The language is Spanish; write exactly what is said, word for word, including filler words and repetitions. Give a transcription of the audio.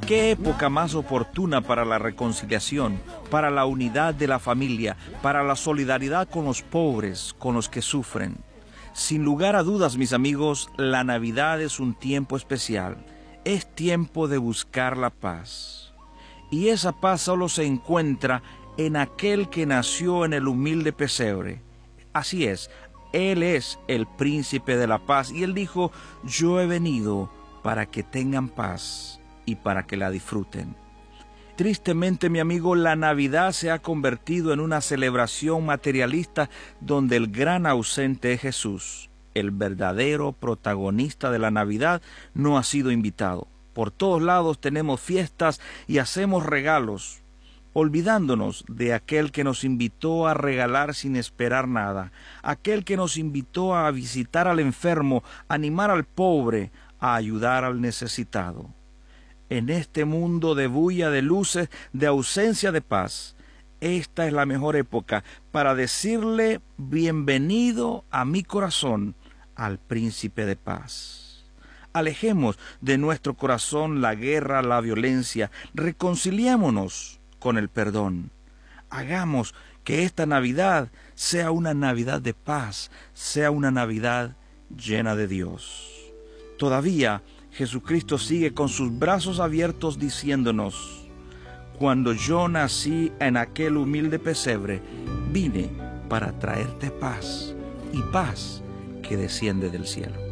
¿Qué época más oportuna para la reconciliación, para la unidad de la familia, para la solidaridad con los pobres, con los que sufren? Sin lugar a dudas, mis amigos, la Navidad es un tiempo especial. Es tiempo de buscar la paz. Y esa paz solo se encuentra en aquel que nació en el humilde pesebre. Así es, Él es el príncipe de la paz. Y Él dijo, yo he venido para que tengan paz y para que la disfruten. Tristemente, mi amigo, la Navidad se ha convertido en una celebración materialista donde el gran ausente es Jesús. El verdadero protagonista de la Navidad no ha sido invitado. Por todos lados tenemos fiestas y hacemos regalos, olvidándonos de aquel que nos invitó a regalar sin esperar nada, aquel que nos invitó a visitar al enfermo, a animar al pobre, a ayudar al necesitado. En este mundo de bulla, de luces, de ausencia de paz, esta es la mejor época para decirle bienvenido a mi corazón al príncipe de paz. Alejemos de nuestro corazón la guerra, la violencia, reconciliémonos con el perdón. Hagamos que esta Navidad sea una Navidad de paz, sea una Navidad llena de Dios. Todavía Jesucristo sigue con sus brazos abiertos diciéndonos, cuando yo nací en aquel humilde pesebre, vine para traerte paz, y paz que desciende del cielo.